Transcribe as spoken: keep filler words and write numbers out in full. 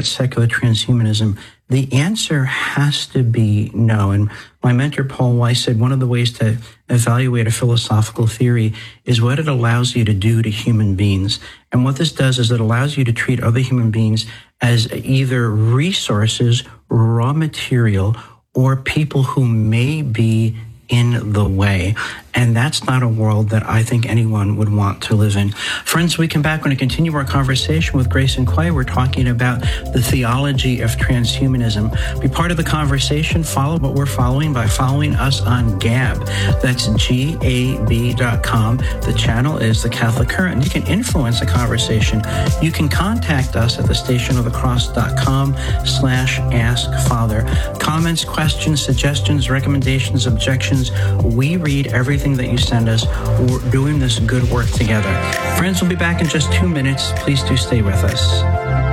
at secular transhumanism, the answer has to be no. And my mentor, Paul Weiss, said one of the ways to evaluate a philosophical theory is what it allows you to do to human beings. And what this does is it allows you to treat other human beings as either resources, raw material, or people who may be in the way. And that's not a world that I think anyone would want to live in. Friends, we come back. We're going to continue our conversation with Grace and Quay. We're talking about the theology of transhumanism. Be part of the conversation. Follow what we're following by following us on Gab. That's G A B dot com. The channel is The Catholic Current. You can influence the conversation. You can contact us at the station of the cross dot com slash ask father. Comments, questions, suggestions, recommendations, objections. We read everything that you send us. We're doing this good work together. Friends, we'll be back in just two minutes. Please do stay with us.